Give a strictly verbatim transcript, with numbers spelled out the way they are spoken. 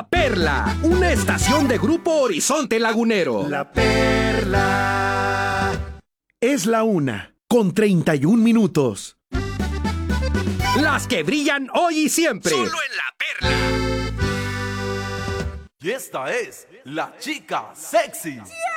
La Perla, una estación de Grupo Horizonte Lagunero. La Perla. Es la una, con treinta y un minutos. Las que brillan hoy y siempre. Solo en La Perla. Y esta es la chica sexy.